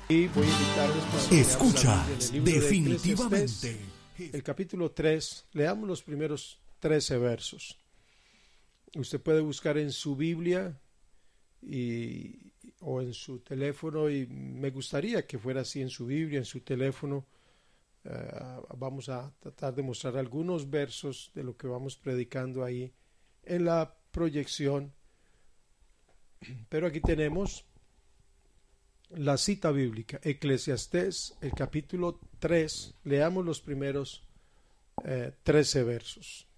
Y voy a invitarles para que Escuchas en el libro definitivamente de el capítulo 3, leamos los primeros 13 versos. Usted puede buscar en su Biblia o en su teléfono, y me gustaría que fuera así en su Biblia, en su teléfono. Vamos a tratar de mostrar algunos versos de lo que vamos predicando ahí en la proyección. Pero aquí tenemos la cita bíblica, Eclesiastés, el capítulo 3, leamos los primeros 13 versos.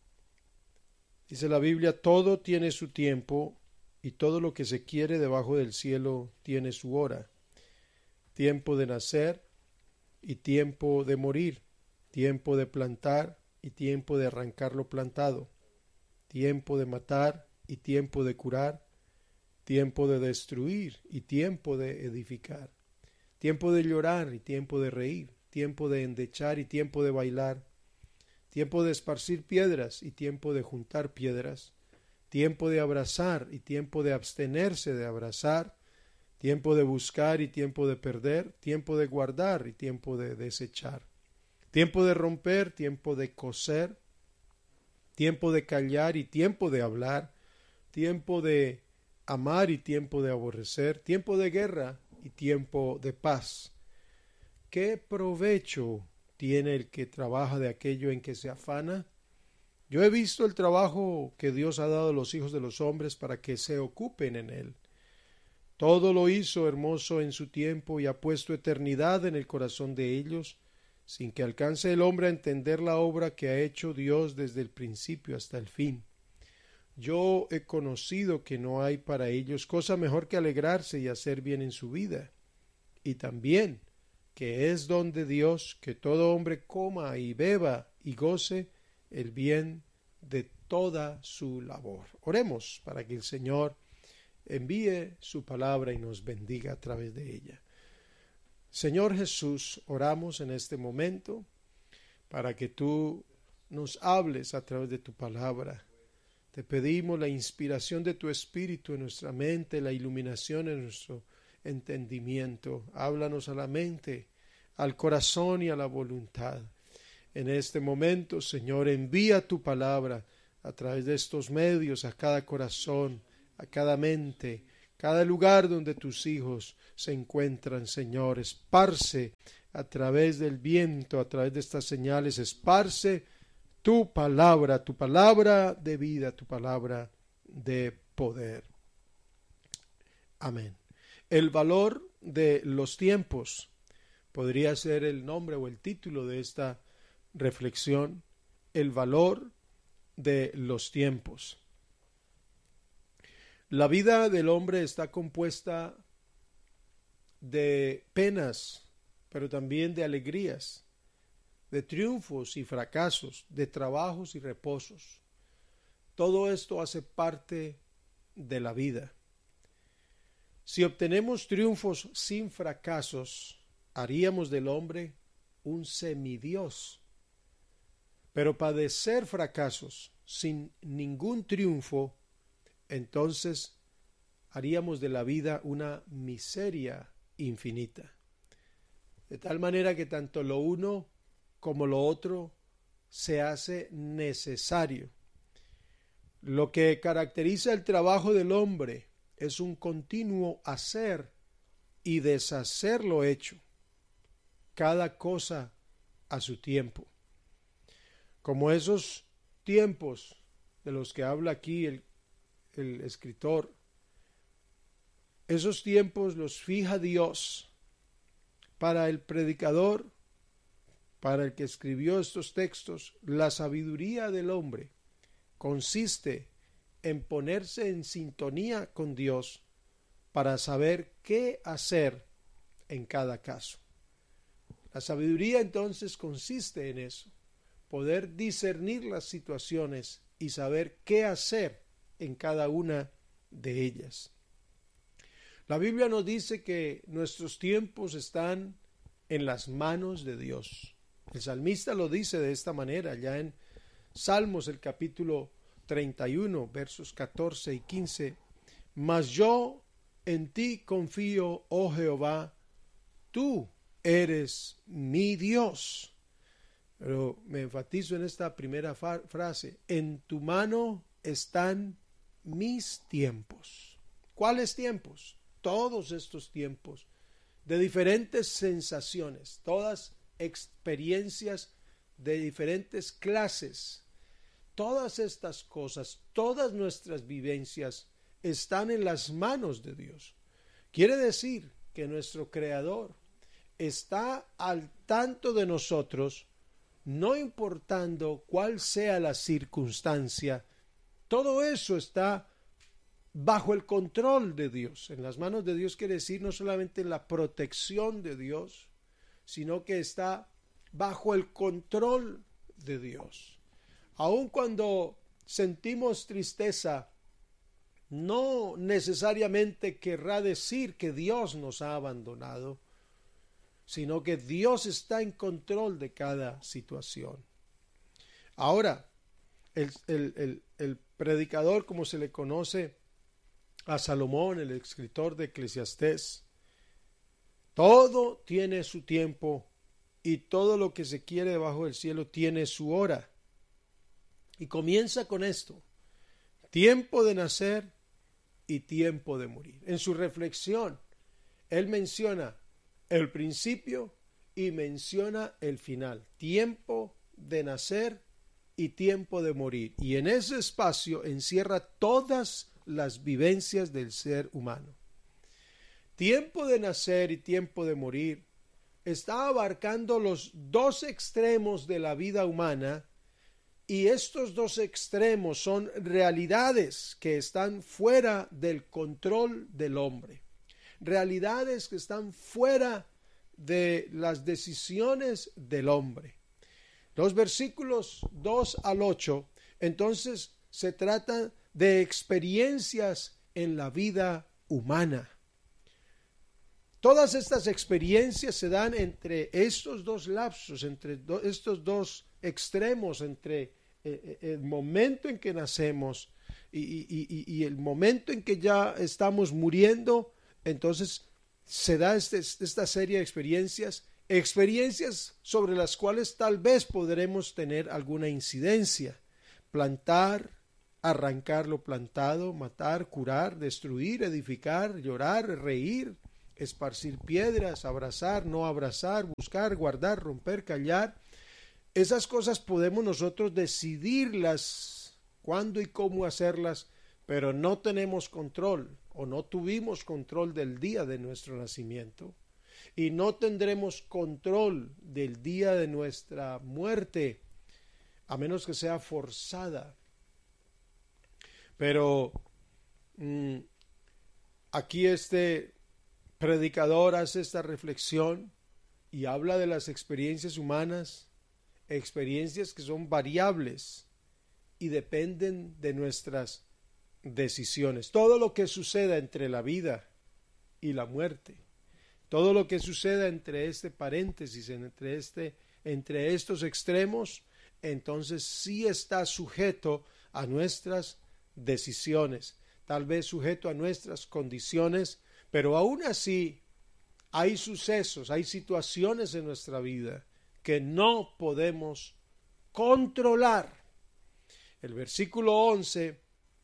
Dice la Biblia: todo tiene su tiempo y todo lo que se quiere debajo del cielo tiene su hora. Tiempo de nacer y tiempo de morir, tiempo de plantar y tiempo de arrancar lo plantado, tiempo de matar y tiempo de curar, tiempo de destruir y tiempo de edificar, tiempo de llorar y tiempo de reír, tiempo de endechar y tiempo de bailar, tiempo de esparcir piedras y tiempo de juntar piedras, tiempo de abrazar y tiempo de abstenerse de abrazar, tiempo de buscar y tiempo de perder, tiempo de guardar y tiempo de desechar, tiempo de romper, tiempo de coser, tiempo de callar y tiempo de hablar, tiempo de amar y tiempo de aborrecer, tiempo de guerra y tiempo de paz. ¿Qué provecho tiene el que trabaja de aquello en que se afana? Yo he visto el trabajo que Dios ha dado a los hijos de los hombres para que se ocupen en él. Todo lo hizo hermoso en su tiempo y ha puesto eternidad en el corazón de ellos, sin que alcance el hombre a entender la obra que ha hecho Dios desde el principio hasta el fin. Yo he conocido que no hay para ellos cosa mejor que alegrarse y hacer bien en su vida, y también que es don de Dios que todo hombre coma y beba y goce el bien de toda su labor. Oremos para que el Señor envíe su palabra y nos bendiga a través de ella. Señor Jesús, oramos en este momento para que tú nos hables a través de tu palabra. Te pedimos la inspiración de tu Espíritu en nuestra mente, la iluminación en nuestro entendimiento. Háblanos a la mente, al corazón y a la voluntad. En este momento, Señor, envía tu palabra a través de estos medios a cada corazón, a cada mente, cada lugar donde tus hijos se encuentran, Señor. Esparce a través del viento, a través de estas señales, esparce tu palabra de vida, tu palabra de poder. Amén. El valor de los tiempos podría ser el nombre o el título de esta reflexión. El valor de los tiempos. La vida del hombre está compuesta de penas, pero también de alegrías, de triunfos y fracasos, de trabajos y reposos. Todo esto hace parte de la vida. Si obtenemos triunfos sin fracasos, haríamos del hombre un semidios. Pero padecer fracasos sin ningún triunfo, entonces haríamos de la vida una miseria infinita. De tal manera que tanto lo uno como lo otro se hace necesario. Lo que caracteriza el trabajo del hombre es un continuo hacer y deshacer lo hecho, cada cosa a su tiempo. Como esos tiempos de los que habla aquí el escritor, esos tiempos los fija Dios para el predicador, para el que escribió estos textos. La sabiduría del hombre consiste en ponerse en sintonía con Dios para saber qué hacer en cada caso. La sabiduría entonces consiste en eso, poder discernir las situaciones y saber qué hacer en cada una de ellas. La Biblia nos dice que nuestros tiempos están en las manos de Dios. El salmista lo dice de esta manera, ya en Salmos, el capítulo 31, versos 14 y 15. Mas yo en ti confío, oh Jehová, tú eres mi Dios. Pero me enfatizo en esta primera frase, en tu mano están mis tiempos. ¿Cuáles tiempos? Todos estos tiempos de diferentes sensaciones, todas experiencias de diferentes clases. Todas estas cosas, todas nuestras vivencias están en las manos de Dios. Quiere decir que nuestro Creador está al tanto de nosotros, no importando cuál sea la circunstancia. Todo eso está bajo el control de Dios. En las manos de Dios quiere decir no solamente en la protección de Dios, sino que está bajo el control de Dios. Aun cuando sentimos tristeza, no necesariamente querrá decir que Dios nos ha abandonado, sino que Dios está en control de cada situación. Ahora, el predicador, como se le conoce a Salomón, el escritor de Eclesiastés, todo tiene su tiempo y todo lo que se quiere debajo del cielo tiene su hora. Y comienza con esto: tiempo de nacer y tiempo de morir. En su reflexión, él menciona el principio y menciona el final. Tiempo de nacer y tiempo de morir. Y en ese espacio encierra todas las vivencias del ser humano. Tiempo de nacer y tiempo de morir está abarcando los dos extremos de la vida humana, y estos dos extremos son realidades que están fuera del control del hombre, realidades que están fuera de las decisiones del hombre. Los versículos 2 al 8 entonces se trata de experiencias en la vida humana. Todas estas experiencias se dan entre estos dos lapsos, entre estos dos extremos, entre el momento en que nacemos y el momento en que ya estamos muriendo. Entonces se da esta serie de experiencias sobre las cuales tal vez podremos tener alguna incidencia: plantar, arrancar lo plantado, matar, curar, destruir, edificar, llorar, reír, esparcir piedras, abrazar, no abrazar, buscar, guardar, romper, callar. Esas cosas podemos nosotros decidirlas cuándo y cómo hacerlas, pero no tenemos control, o no tuvimos control del día de nuestro nacimiento, y no tendremos control del día de nuestra muerte, a menos que sea forzada. Pero aquí este predicador hace esta reflexión y habla de las experiencias humanas, experiencias que son variables y dependen de nuestras decisiones. Todo lo que suceda entre la vida y la muerte, todo lo que suceda entre este paréntesis, entre estos extremos, entonces sí está sujeto a nuestras decisiones, tal vez sujeto a nuestras condiciones, pero aún así hay sucesos, hay situaciones en nuestra vida que no podemos controlar. El versículo 11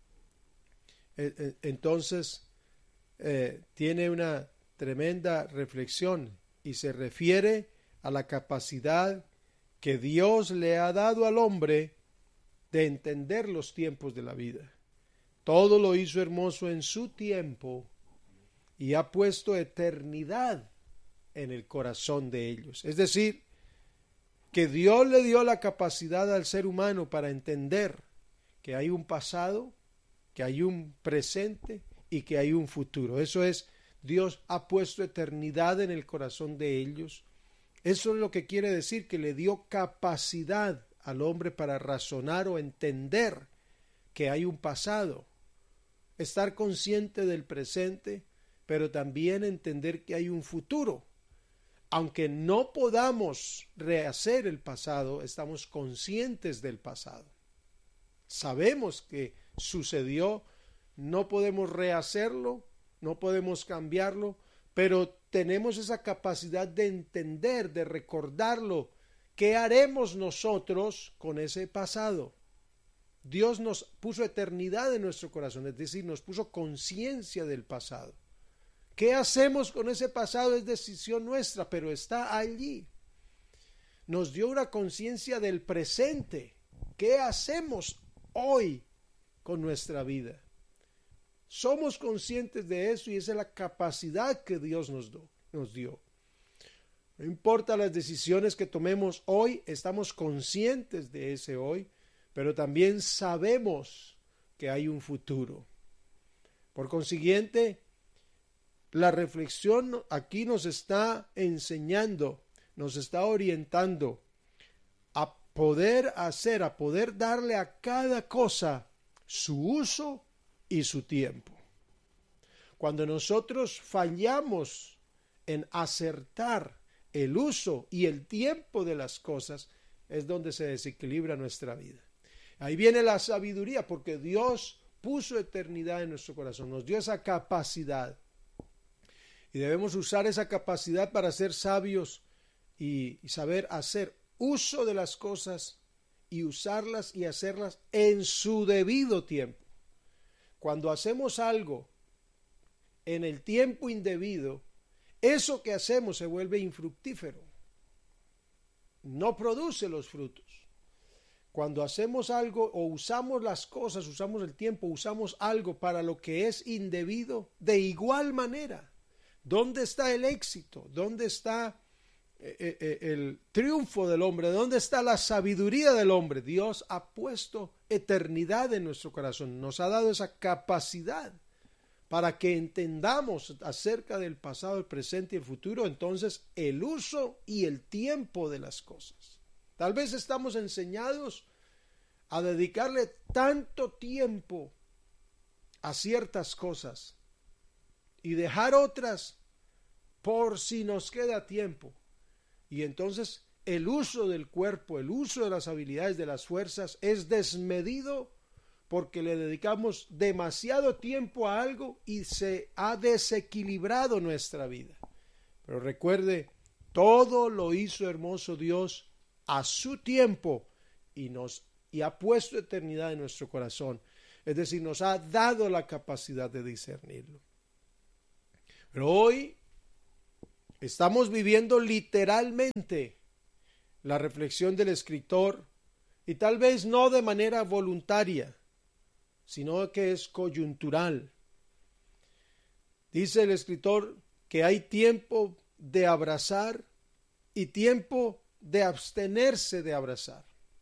entonces tiene una tremenda reflexión y se refiere a la capacidad que Dios le ha dado al hombre de entender los tiempos de la vida. Todo lo hizo hermoso en su tiempo y ha puesto eternidad en el corazón de ellos. Es decir, que Dios le dio la capacidad al ser humano para entender que hay un pasado, que hay un presente y que hay un futuro. Eso es, Dios ha puesto eternidad en el corazón de ellos. Eso es lo que quiere decir, que le dio capacidad al hombre para razonar o entender que hay un pasado, estar consciente del presente, pero también entender que hay un futuro. Aunque no podamos rehacer el pasado, estamos conscientes del pasado. Sabemos que sucedió, no podemos rehacerlo, no podemos cambiarlo, pero tenemos esa capacidad de entender, de recordarlo. ¿Qué haremos nosotros con ese pasado? Dios nos puso eternidad en nuestro corazón, es decir, nos puso conciencia del pasado. ¿Qué hacemos con ese pasado? Es decisión nuestra, pero está allí. Nos dio una conciencia del presente. ¿Qué hacemos hoy con nuestra vida? Somos conscientes de eso y esa es la capacidad que Dios nos dio. No importa las decisiones que tomemos hoy, estamos conscientes de ese hoy, pero también sabemos que hay un futuro. Por consiguiente, la reflexión aquí nos está enseñando, nos está orientando a poder hacer, a poder darle a cada cosa su uso y su tiempo. Cuando nosotros fallamos en acertar el uso y el tiempo de las cosas, es donde se desequilibra nuestra vida. Ahí viene la sabiduría, porque Dios puso eternidad en nuestro corazón, nos dio esa capacidad. Y debemos usar esa capacidad para ser sabios y saber hacer uso de las cosas y usarlas y hacerlas en su debido tiempo. Cuando hacemos algo en el tiempo indebido, eso que hacemos se vuelve infructífero. No produce los frutos. Cuando hacemos algo o usamos las cosas, usamos el tiempo, usamos algo para lo que es indebido, de igual manera, ¿dónde está el éxito? ¿Dónde está el triunfo del hombre? ¿Dónde está la sabiduría del hombre? Dios ha puesto eternidad en nuestro corazón, nos ha dado esa capacidad para que entendamos acerca del pasado, el presente y el futuro, entonces el uso y el tiempo de las cosas. Tal vez estamos enseñados a dedicarle tanto tiempo a ciertas cosas y dejar otras por si nos queda tiempo. Y entonces el uso del cuerpo, el uso de las habilidades, de las fuerzas es desmedido porque le dedicamos demasiado tiempo a algo y se ha desequilibrado nuestra vida. Pero recuerde, todo lo hizo hermoso Dios a su tiempo y ha puesto eternidad en nuestro corazón. Es decir, nos ha dado la capacidad de discernirlo. Pero hoy estamos viviendo literalmente la reflexión del escritor y tal vez no de manera voluntaria, sino que es coyuntural. Dice el escritor que hay tiempo de abrazar y tiempo de abstenerse de abrazar.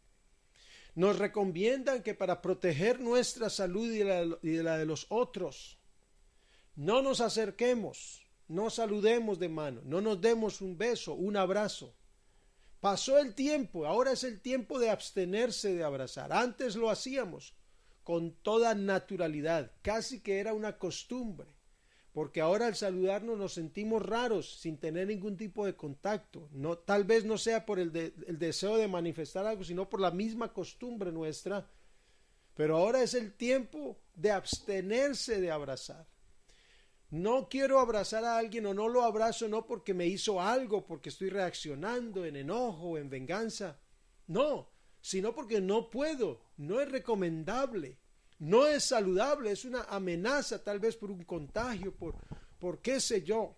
Nos recomiendan que para proteger nuestra salud y la de los otros, no nos acerquemos, no saludemos de mano, no nos demos un beso, un abrazo. Pasó el tiempo, ahora es el tiempo de abstenerse de abrazar. Antes lo hacíamos con toda naturalidad, casi que era una costumbre. Porque ahora al saludarnos nos sentimos raros sin tener ningún tipo de contacto. No, tal vez no sea por el deseo de manifestar algo, sino por la misma costumbre nuestra. Pero ahora es el tiempo de abstenerse de abrazar. No quiero abrazar a alguien o no lo abrazo no porque me hizo algo, porque estoy reaccionando en enojo o en venganza. No, sino porque no puedo, no es recomendable. No es saludable, es una amenaza tal vez por un contagio, por qué sé yo.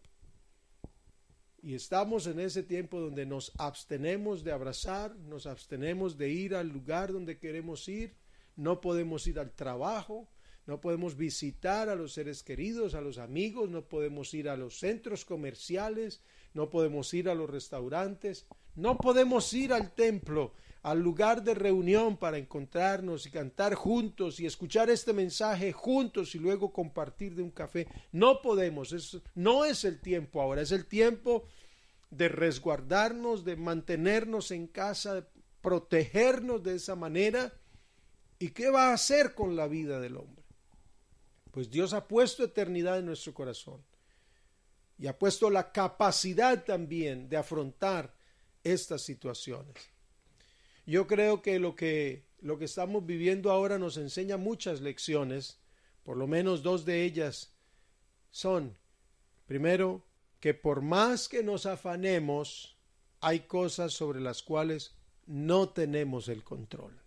Y estamos en ese tiempo donde nos abstenemos de abrazar, nos abstenemos de ir al lugar donde queremos ir, no podemos ir al trabajo, no podemos visitar a los seres queridos, a los amigos, no podemos ir a los centros comerciales, no podemos ir a los restaurantes, no podemos ir al templo, al lugar de reunión para encontrarnos y cantar juntos y escuchar este mensaje juntos y luego compartir de un café. No podemos, no es el tiempo ahora, es el tiempo de resguardarnos, de mantenernos en casa, de protegernos de esa manera. ¿Y qué va a hacer con la vida del hombre? Pues Dios ha puesto eternidad en nuestro corazón y ha puesto la capacidad también de afrontar estas situaciones. Yo creo que lo que estamos viviendo ahora nos enseña muchas lecciones, por lo menos dos de ellas son Primero, que por más que nos afanemos, hay cosas sobre las cuales no tenemos el control.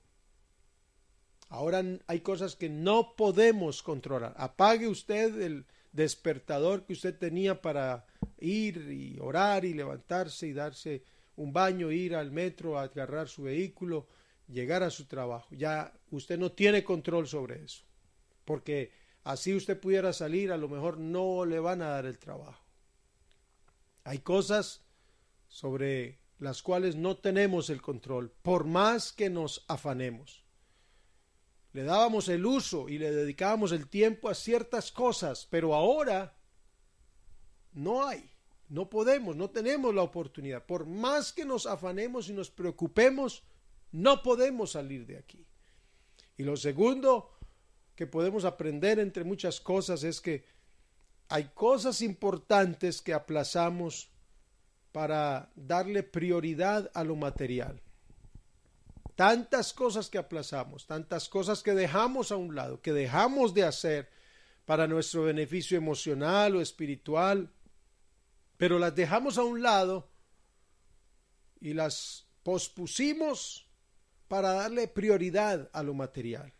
Ahora hay cosas que no podemos controlar. Apague usted el despertador que usted tenía para ir y orar y levantarse y darse un baño, ir al metro, agarrar su vehículo, llegar a su trabajo. Ya usted no tiene control sobre eso, porque así usted pudiera salir, a lo mejor no le van a dar el trabajo. Hay cosas sobre las cuales no tenemos el control, por más que nos afanemos. Le dábamos el uso y le dedicábamos el tiempo a ciertas cosas, pero ahora no hay, no podemos, no tenemos la oportunidad. Por más que nos afanemos y nos preocupemos, no podemos salir de aquí. Y lo segundo que podemos aprender entre muchas cosas es que hay cosas importantes que aplazamos para darle prioridad a lo material. Tantas cosas que aplazamos, tantas cosas que dejamos a un lado, que dejamos de hacer para nuestro beneficio emocional o espiritual, pero las dejamos a un lado y las pospusimos para darle prioridad a lo material.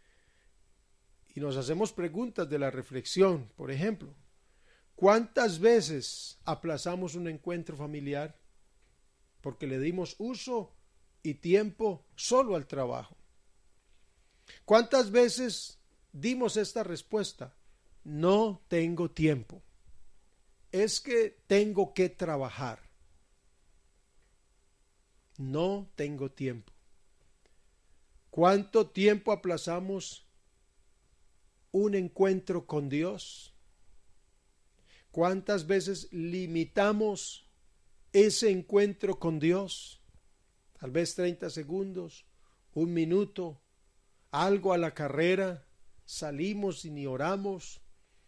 Y nos hacemos preguntas de la reflexión, por ejemplo, ¿cuántas veces aplazamos un encuentro familiar porque le dimos uso y tiempo solo al trabajo? ¿Cuántas veces dimos esta respuesta? No tengo tiempo. Es que tengo que trabajar. No tengo tiempo. ¿Cuánto tiempo aplazamos un encuentro con Dios? ¿Cuántas veces limitamos ese encuentro con Dios? Tal vez 30 segundos, un minuto, algo a la carrera, salimos y ni oramos.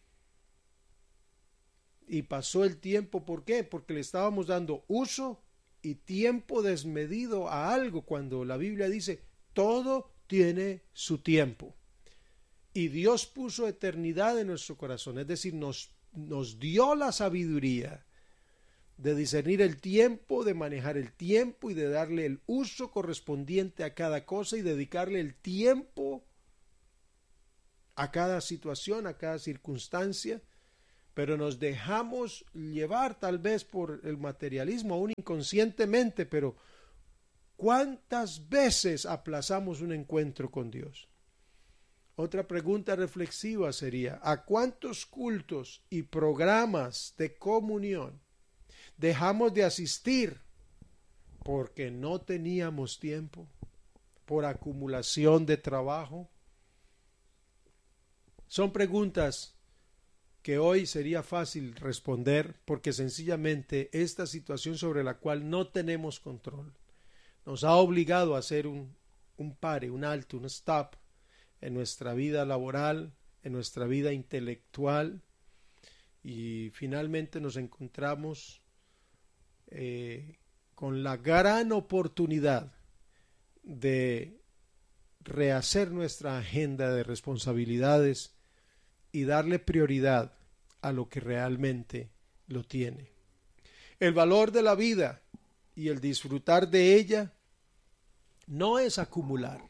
Y pasó el tiempo, ¿por qué? Porque le estábamos dando uso y tiempo desmedido a algo, cuando la Biblia dice, todo tiene su tiempo. Y Dios puso eternidad en nuestro corazón, es decir, nos dio la sabiduría de discernir el tiempo, de manejar el tiempo y de darle el uso correspondiente a cada cosa y dedicarle el tiempo a cada situación, a cada circunstancia, pero nos dejamos llevar tal vez por el materialismo, aún inconscientemente, pero ¿cuántas veces aplazamos un encuentro con Dios? Otra pregunta reflexiva sería, ¿a cuántos cultos y programas de comunión dejamos de asistir porque no teníamos tiempo, por acumulación de trabajo? Son preguntas que hoy sería fácil responder porque sencillamente esta situación sobre la cual no tenemos control nos ha obligado a hacer un pare, un alto, un stop en nuestra vida laboral, en nuestra vida intelectual, y finalmente nos encontramos con la gran oportunidad de rehacer nuestra agenda de responsabilidades y darle prioridad a lo que realmente lo tiene. El valor de la vida y el disfrutar de ella no es acumular.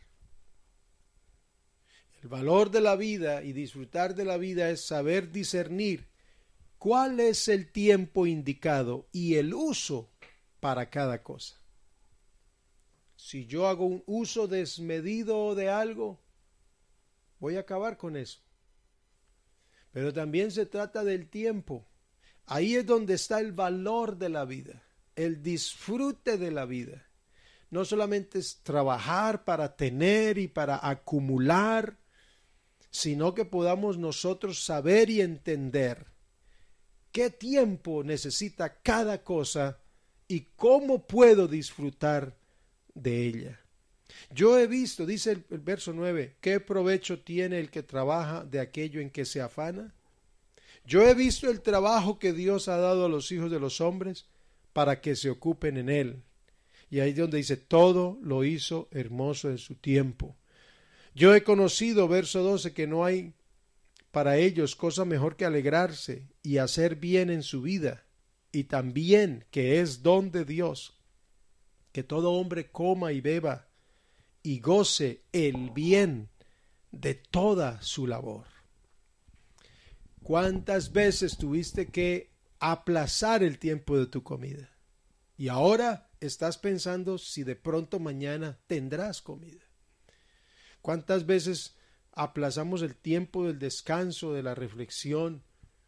El valor de la vida y disfrutar de la vida es saber discernir cuál es el tiempo indicado y el uso para cada cosa. Si yo hago un uso desmedido de algo, voy a acabar con eso. Pero también se trata del tiempo. Ahí es donde está el valor de la vida, el disfrute de la vida. No solamente es trabajar para tener y para acumular, sino que podamos nosotros saber y entender qué tiempo necesita cada cosa y cómo puedo disfrutar de ella. Yo he visto, dice el verso 9, ¿qué provecho tiene el que trabaja de aquello en que se afana? Yo he visto el trabajo que Dios ha dado a los hijos de los hombres para que se ocupen en él. Y ahí es donde dice, todo lo hizo hermoso en su tiempo. Yo he conocido, verso 12, que no hay para ellos cosa mejor que alegrarse y hacer bien en su vida, y también que es don de Dios, que todo hombre coma y beba y goce el bien de toda su labor. ¿Cuántas veces tuviste que aplazar el tiempo de tu comida? Y ahora estás pensando si de pronto mañana tendrás comida. ¿Cuántas veces aplazamos el tiempo del descanso, de la reflexión?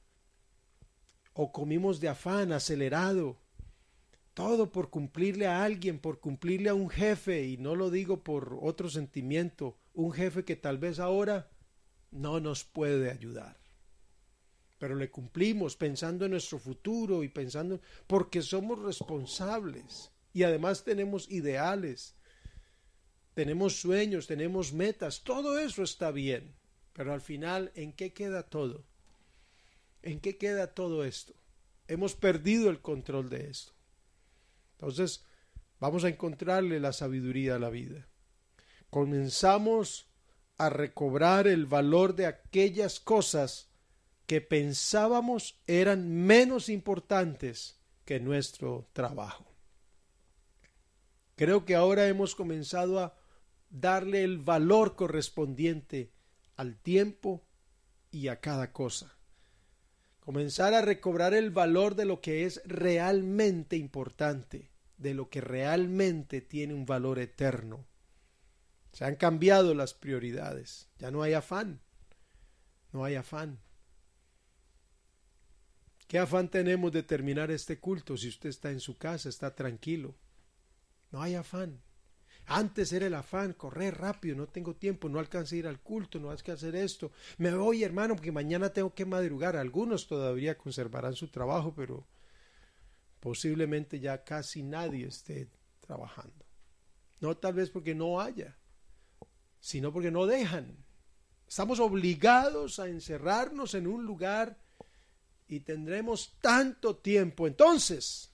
O comimos de afán, acelerado. Todo por cumplirle a alguien, por cumplirle a un jefe, y no lo digo por otro sentimiento, un jefe que tal vez ahora no nos puede ayudar. Pero le cumplimos pensando en nuestro futuro y pensando porque somos responsables y además tenemos ideales, tenemos sueños, tenemos metas, todo eso está bien, pero al final, ¿en qué queda todo? ¿En qué queda todo esto? Hemos perdido el control de esto. Entonces, vamos a encontrarle la sabiduría a la vida. Comenzamos a recobrar el valor de aquellas cosas que pensábamos eran menos importantes que nuestro trabajo. Creo que ahora hemos comenzado a darle el valor correspondiente al tiempo y a cada cosa. Comenzar a recobrar el valor de lo que es realmente importante, de lo que realmente tiene un valor eterno. Se han cambiado las prioridades, ya no hay afán, no hay afán. ¿Qué afán tenemos de terminar este culto si usted está en su casa, está tranquilo? No hay afán. Antes era el afán, correr rápido, no tengo tiempo, no alcancé a ir al culto, no hay que hacer esto. Me voy, hermano, porque mañana tengo que madrugar. Algunos todavía conservarán su trabajo, pero posiblemente ya casi nadie esté trabajando. No tal vez porque no haya, sino porque no dejan. Estamos obligados a encerrarnos en un lugar y tendremos tanto tiempo. Entonces,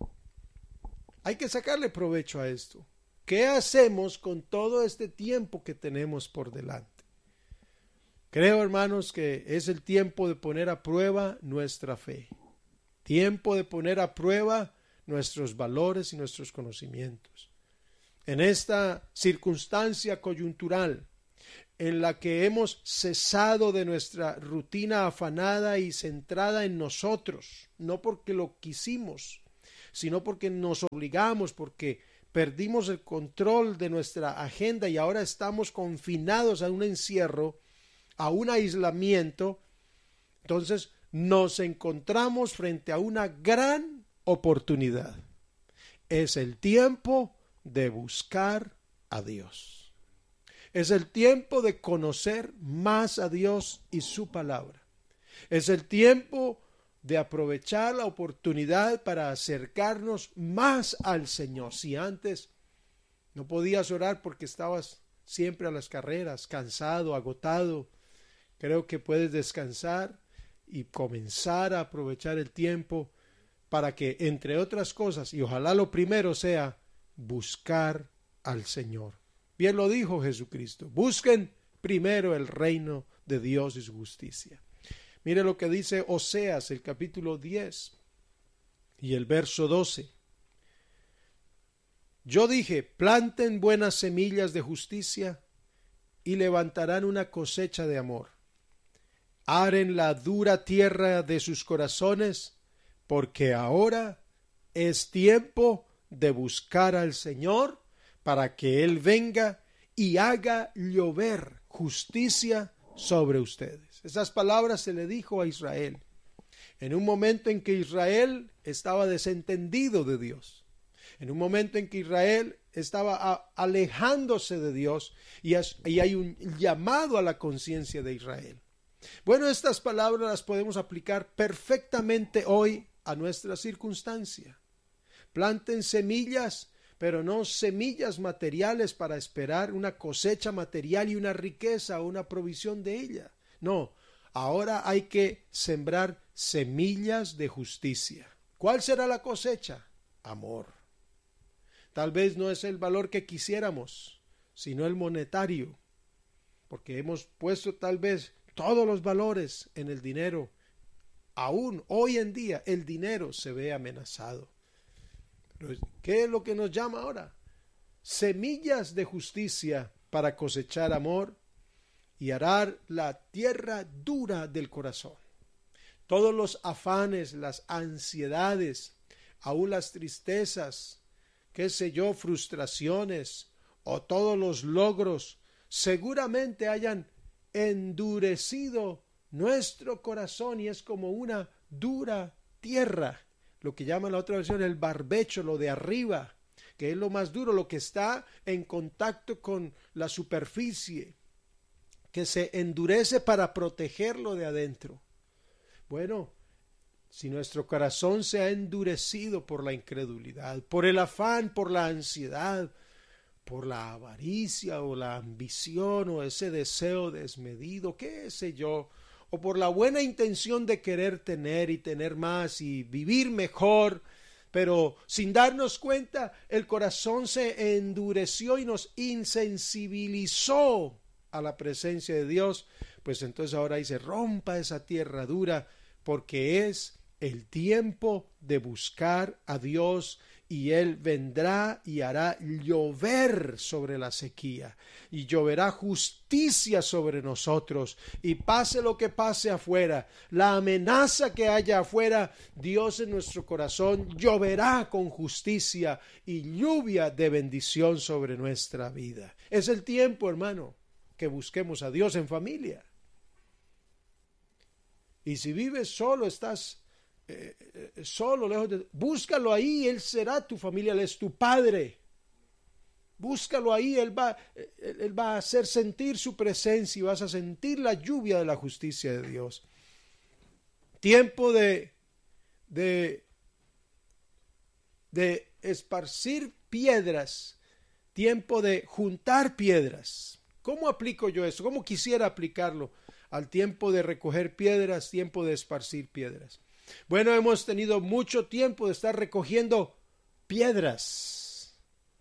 hay que sacarle provecho a esto. ¿Qué hacemos con todo este tiempo que tenemos por delante? Creo, hermanos, que es el tiempo de poner a prueba nuestra fe. Tiempo de poner a prueba nuestros valores y nuestros conocimientos. En esta circunstancia coyuntural en la que hemos cesado de nuestra rutina afanada y centrada en nosotros, no porque lo quisimos, sino porque nos obligamos, porque perdimos el control de nuestra agenda y ahora estamos confinados a un encierro, a un aislamiento. Entonces nos encontramos frente a una gran oportunidad. Es el tiempo de buscar a Dios. Es el tiempo de conocer más a Dios y su palabra. Es el tiempo de aprovechar la oportunidad para acercarnos más al Señor. Si antes no podías orar porque estabas siempre a las carreras, cansado, agotado, creo que puedes descansar y comenzar a aprovechar el tiempo para que, entre otras cosas, y ojalá lo primero sea buscar al Señor. Bien lo dijo Jesucristo, busquen primero el reino de Dios y su justicia. Mire lo que dice Oseas, el capítulo 10 y el verso 12. Yo dije, planten buenas semillas de justicia y levantarán una cosecha de amor. Aren la dura tierra de sus corazones, porque ahora es tiempo de buscar al Señor, para que Él venga y haga llover justicia sobre ustedes. Esas palabras se le dijo a Israel en un momento en que Israel estaba desentendido de Dios, en un momento en que Israel estaba alejándose de Dios y hay un llamado a la conciencia de Israel. Bueno, estas palabras las podemos aplicar perfectamente hoy a nuestra circunstancia. Planten semillas, pero no semillas materiales para esperar una cosecha material y una riqueza o una provisión de ella. No, ahora hay que sembrar semillas de justicia. ¿Cuál será la cosecha? Amor. Tal vez no es el valor que quisiéramos, sino el monetario, porque hemos puesto tal vez todos los valores en el dinero. Aún hoy en día el dinero se ve amenazado. Pero ¿qué es lo que nos llama ahora? Semillas de justicia para cosechar amor y arar la tierra dura del corazón. Todos los afanes, las ansiedades, aún las tristezas, qué sé yo, frustraciones o todos los logros seguramente hayan endurecido nuestro corazón y es como una dura tierra, lo que llama la otra versión el barbecho, lo de arriba, que es lo más duro, lo que está en contacto con la superficie, que se endurece para protegerlo de adentro. Bueno, si nuestro corazón se ha endurecido por la incredulidad, por el afán, por la ansiedad, por la avaricia o la ambición o ese deseo desmedido, qué sé yo, o por la buena intención de querer tener y tener más y vivir mejor, pero sin darnos cuenta el corazón se endureció y nos insensibilizó a la presencia de Dios, pues entonces ahora dice, rompa esa tierra dura, porque es el tiempo de buscar a Dios y Él vendrá y hará llover sobre la sequía y lloverá justicia sobre nosotros y pase lo que pase afuera, la amenaza que haya afuera, Dios en nuestro corazón lloverá con justicia y lluvia de bendición sobre nuestra vida. Es el tiempo, hermano, que busquemos a Dios en familia. Y si vives solo, estás solo, lejos de... Búscalo ahí, Él será tu familia, Él es tu Padre. Búscalo ahí, Él va a hacer sentir su presencia y vas a sentir la lluvia de la justicia de Dios. Tiempo de esparcir piedras, tiempo de juntar piedras. ¿Cómo aplico yo eso? ¿Cómo quisiera aplicarlo al tiempo de recoger piedras, tiempo de esparcir piedras? Bueno, hemos tenido mucho tiempo de estar recogiendo piedras.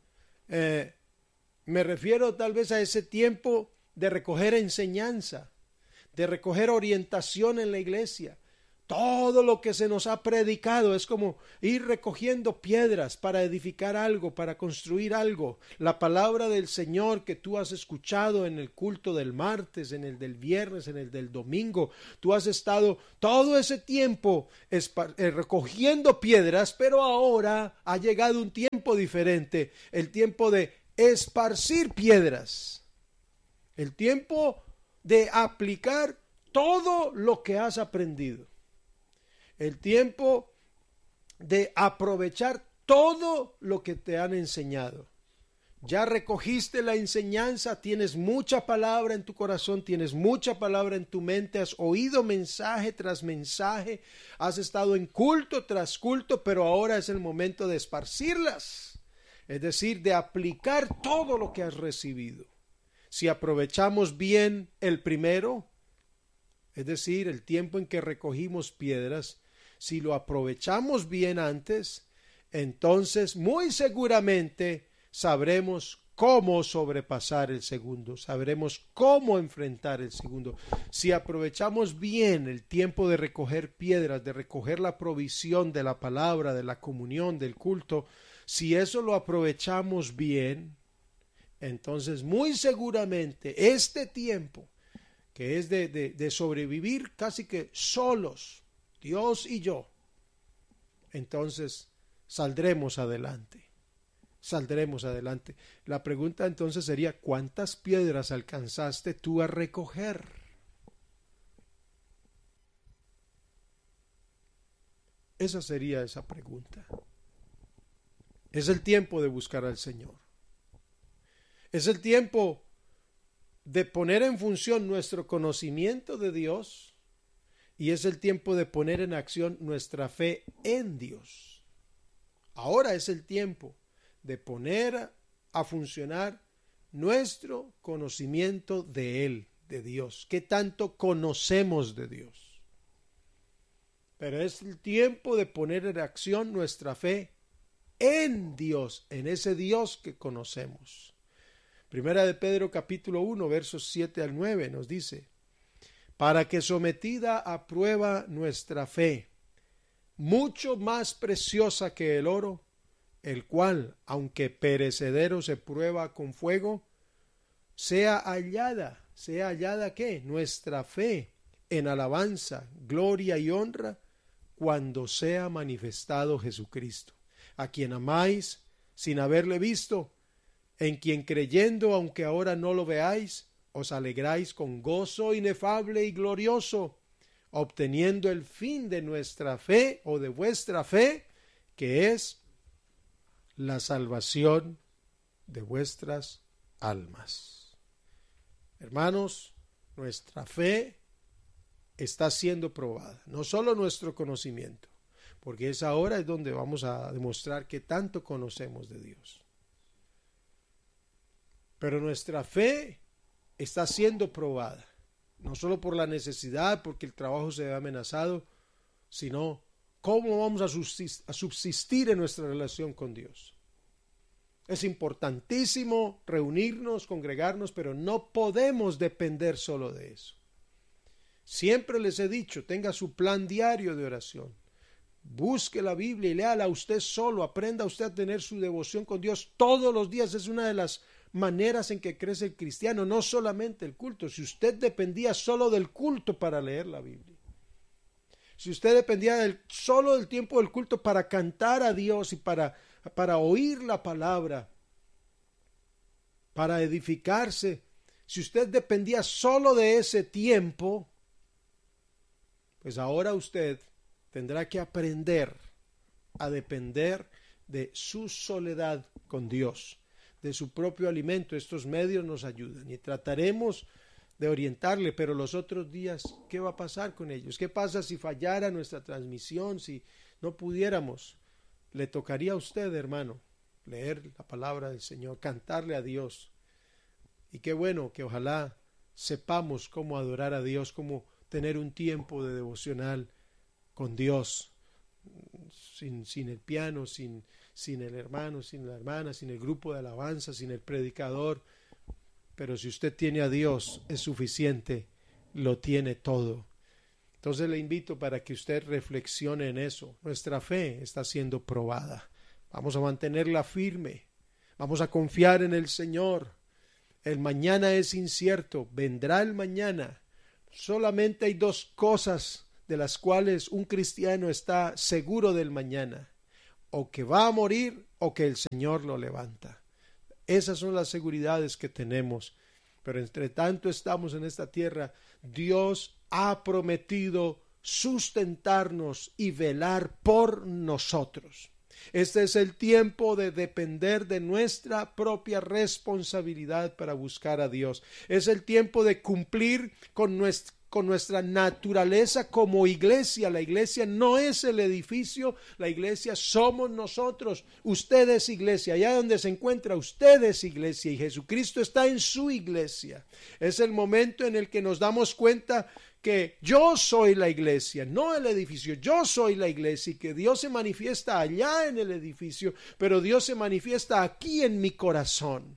Me refiero tal vez a ese tiempo de recoger enseñanza, de recoger orientación en la iglesia. Todo lo que se nos ha predicado es como ir recogiendo piedras para edificar algo, para construir algo. La palabra del Señor que tú has escuchado en el culto del martes, en el del viernes, en el del domingo. Tú has estado todo ese tiempo recogiendo piedras, pero ahora ha llegado un tiempo diferente, el tiempo de esparcir piedras, el tiempo de aplicar todo lo que has aprendido. El tiempo de aprovechar todo lo que te han enseñado. Ya recogiste la enseñanza, tienes mucha palabra en tu corazón, tienes mucha palabra en tu mente, has oído mensaje tras mensaje, has estado en culto tras culto, pero ahora es el momento de esparcirlas, es decir, de aplicar todo lo que has recibido. Si aprovechamos bien el primero, es decir, el tiempo en que recogimos piedras, si lo aprovechamos bien antes, entonces muy seguramente sabremos cómo sobrepasar el segundo, sabremos cómo enfrentar el segundo. Si aprovechamos bien el tiempo de recoger piedras, de recoger la provisión de la palabra, de la comunión, del culto, si eso lo aprovechamos bien, entonces muy seguramente este tiempo, que es de sobrevivir casi que solos, Dios y yo, entonces saldremos adelante. Saldremos adelante. La pregunta entonces sería, ¿cuántas piedras alcanzaste tú a recoger? Esa sería esa pregunta. Es el tiempo de buscar al Señor. Es el tiempo de poner en función nuestro conocimiento de Dios. Y es el tiempo de poner en acción nuestra fe en Dios. Ahora es el tiempo de poner a funcionar nuestro conocimiento de Él, de Dios. ¿Qué tanto conocemos de Dios? Pero es el tiempo de poner en acción nuestra fe en Dios, en ese Dios que conocemos. Primera de Pedro capítulo 1, versos 7 al 9 nos dice: para que sometida a prueba nuestra fe, mucho más preciosa que el oro, el cual, aunque perecedero se prueba con fuego, sea hallada ¿qué? Nuestra fe en alabanza, gloria y honra, cuando sea manifestado Jesucristo, a quien amáis sin haberle visto, en quien creyendo, aunque ahora no lo veáis, os alegráis con gozo inefable y glorioso, obteniendo el fin de nuestra fe o de vuestra fe, que es la salvación de vuestras almas. Hermanos, nuestra fe está siendo probada, no solo nuestro conocimiento, porque es ahora es donde vamos a demostrar que tanto conocemos de Dios. Pero nuestra fe está siendo probada, no solo por la necesidad, porque el trabajo se ve amenazado, sino cómo vamos a subsistir en nuestra relación con Dios. Es importantísimo reunirnos, congregarnos, pero no podemos depender solo de eso. Siempre les he dicho, tenga su plan diario de oración. Busque la Biblia y léala usted solo. Aprenda usted a tener su devoción con Dios todos los días. Es una de las maneras en que crece el cristiano, no solamente el culto. Si usted dependía solo del culto para leer la Biblia, si usted dependía solo del tiempo del culto para cantar a Dios y para oír la palabra, para edificarse, si usted dependía solo de ese tiempo, pues ahora usted tendrá que aprender a depender de su soledad con Dios, de su propio alimento. Estos medios nos ayudan y trataremos de orientarle, pero los otros días, ¿qué va a pasar con ellos? ¿Qué pasa si fallara nuestra transmisión, si no pudiéramos? Le tocaría a usted, hermano, leer la palabra del Señor, cantarle a Dios. Y qué bueno que ojalá sepamos cómo adorar a Dios, cómo tener un tiempo de devocional con Dios, sin el piano, sin el hermano, sin la hermana, sin el grupo de alabanza, sin el predicador. Pero si usted tiene a Dios, es suficiente, lo tiene todo. Entonces le invito para que usted reflexione en eso. Nuestra fe está siendo probada. Vamos a mantenerla firme. Vamos a confiar en el Señor. El mañana es incierto. Vendrá el mañana. Solamente hay dos cosas de las cuales un cristiano está seguro del mañana: o que va a morir o que el Señor lo levanta. Esas son las seguridades que tenemos. Pero entre tanto estamos en esta tierra, Dios ha prometido sustentarnos y velar por nosotros. Este es el tiempo de depender de nuestra propia responsabilidad para buscar a Dios. Es el tiempo de cumplir con nuestra naturaleza como iglesia. La iglesia no es el edificio, la iglesia somos nosotros. Usted es iglesia, allá donde se encuentra usted es iglesia y Jesucristo está en su iglesia. Es el momento en el que nos damos cuenta que yo soy la iglesia, no el edificio. Yo soy la iglesia y que Dios se manifiesta allá en el edificio, pero Dios se manifiesta aquí en mi corazón.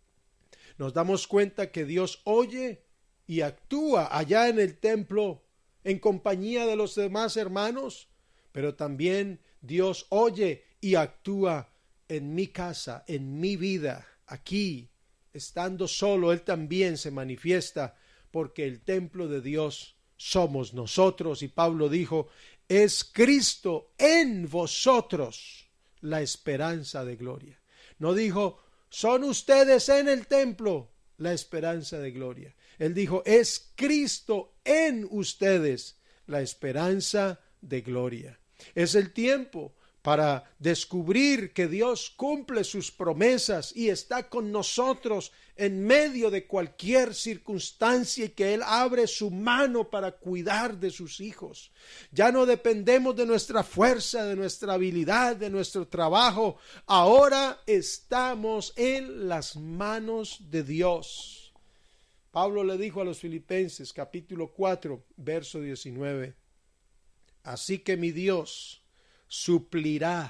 Nos damos cuenta que Dios oye y actúa allá en el templo en compañía de los demás hermanos, pero también Dios oye y actúa en mi casa, en mi vida, aquí, estando solo. Él también se manifiesta, porque el templo de Dios somos nosotros, y Pablo dijo: es Cristo en vosotros la esperanza de gloria. No dijo: son ustedes en el templo la esperanza de gloria. Él dijo: es Cristo en ustedes la esperanza de gloria. Es el tiempo para descubrir que Dios cumple sus promesas y está con nosotros en medio de cualquier circunstancia, y que Él abre su mano para cuidar de sus hijos. Ya no dependemos de nuestra fuerza, de nuestra habilidad, de nuestro trabajo. Ahora estamos en las manos de Dios. Pablo le dijo a los Filipenses, capítulo 4, verso 19: así que mi Dios suplirá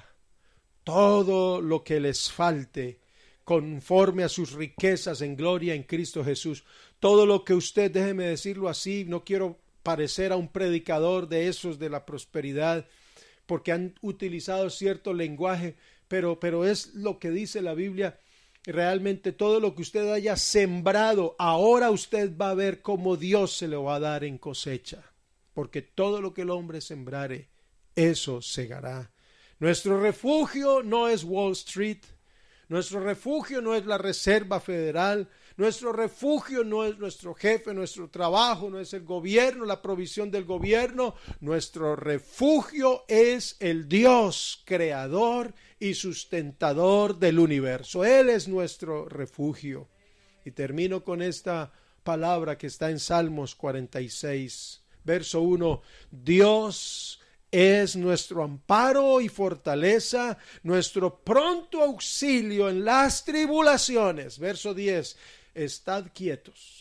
todo lo que les falte conforme a sus riquezas en gloria en Cristo Jesús. Todo lo que usted, déjeme decirlo así, no quiero parecer a un predicador de esos de la prosperidad, porque han utilizado cierto lenguaje, pero es lo que dice la Biblia. Realmente todo lo que usted haya sembrado, ahora usted va a ver cómo Dios se lo va a dar en cosecha, porque todo lo que el hombre sembrare, eso segará. Nuestro refugio no es Wall Street, nuestro refugio no es la Reserva Federal, nuestro refugio no es nuestro jefe, nuestro trabajo, no es el gobierno, la provisión del gobierno. Nuestro refugio es el Dios creador y sustentador del universo. Él es nuestro refugio. Y termino con esta palabra que está en Salmos 46, verso 1. Dios es nuestro amparo y fortaleza, nuestro pronto auxilio en las tribulaciones. Verso 10. Estad quietos.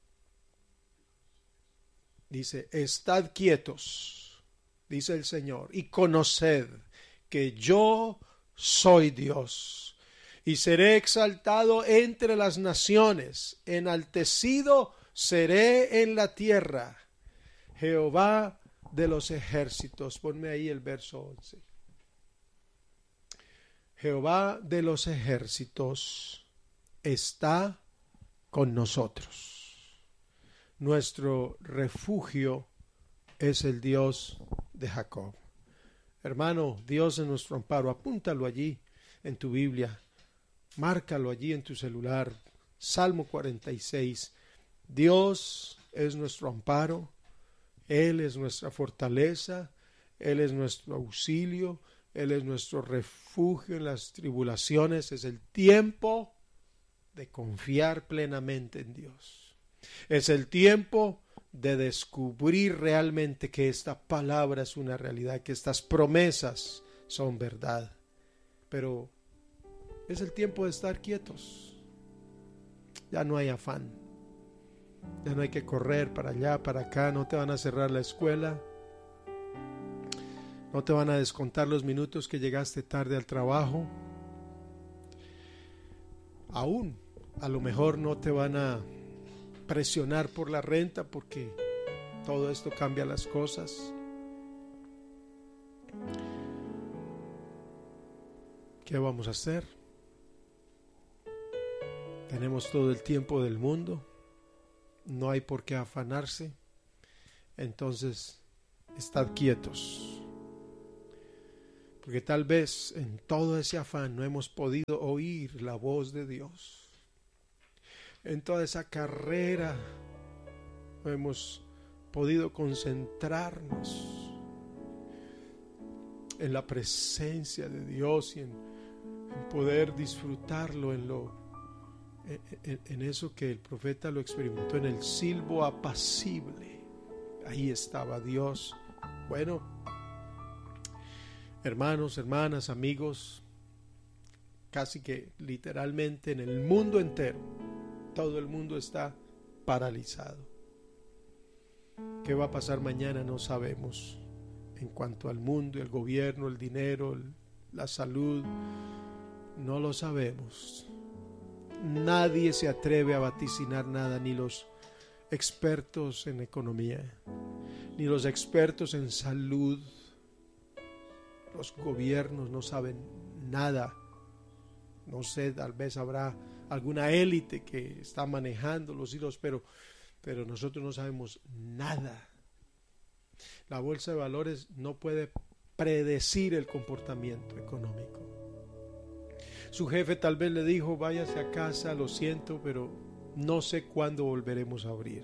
Dice, estad quietos, dice el Señor, y conoced que yo soy Dios, y seré exaltado entre las naciones, enaltecido seré en la tierra. Jehová de los ejércitos, ponme ahí el verso 11. Jehová de los ejércitos está con nosotros. Nuestro refugio es el Dios de Jacob. Hermano, Dios es nuestro amparo. Apúntalo allí en tu Biblia. Márcalo allí en tu celular. Salmo 46. Dios es nuestro amparo. Él es nuestra fortaleza. Él es nuestro auxilio. Él es nuestro refugio en las tribulaciones. Es el tiempo de confiar plenamente en Dios. Es el tiempo de descubrir realmente que esta palabra es una realidad, que estas promesas son verdad. Pero es el tiempo de estar quietos. Ya no hay afán. Ya no hay que correr para allá, para acá. No te van a cerrar la escuela. No te van a descontar los minutos que llegaste tarde al trabajo. Aún, a lo mejor no te van a presionar por la renta, porque todo esto cambia las cosas. ¿Qué vamos a hacer? Tenemos todo el tiempo del mundo. No hay por qué afanarse. Entonces, estad quietos. Porque tal vez en todo ese afán no hemos podido oír la voz de Dios. En toda esa carrera no hemos podido concentrarnos en la presencia de Dios y en poder disfrutarlo en eso que el profeta lo experimentó, en el silbo apacible. Ahí estaba Dios. Bueno, hermanos, hermanas, amigos, casi que literalmente en el mundo entero, todo el mundo está paralizado. ¿Qué va a pasar mañana? No sabemos. En cuanto al mundo, el gobierno, el dinero, la salud, no lo sabemos. Nadie se atreve a vaticinar nada, ni los expertos en economía, ni los expertos en salud. Los gobiernos no saben nada. No sé, tal vez habrá alguna élite que está manejando los hilos, pero nosotros no sabemos nada. La bolsa de valores no puede predecir el comportamiento económico. Su jefe tal vez le dijo, váyase a casa, lo siento, pero no sé cuándo volveremos a abrir.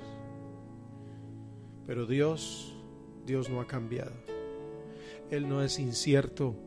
Pero Dios no ha cambiado. Él no es incierto.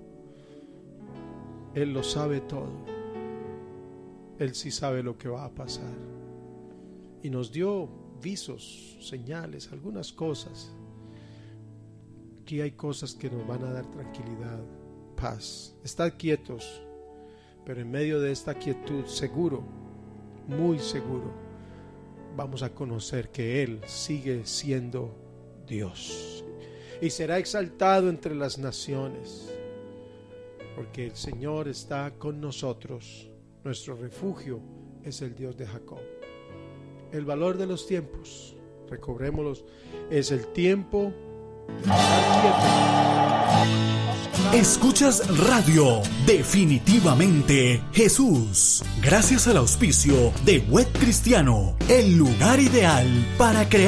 Él lo sabe todo. Él sí sabe lo que va a pasar. Y nos dio visos, señales, algunas cosas. Aquí hay cosas que nos van a dar tranquilidad, paz. Estad quietos, pero en medio de esta quietud, seguro, muy seguro, vamos a conocer que Él sigue siendo Dios. Y será exaltado entre las naciones, porque el Señor está con nosotros. Nuestro refugio es el Dios de Jacob. el valor de los tiempos. Recobrémoslos, es el tiempo. Escuchas Radio Definitivamente Jesús, gracias al auspicio de Web Cristiano, el lugar ideal para crear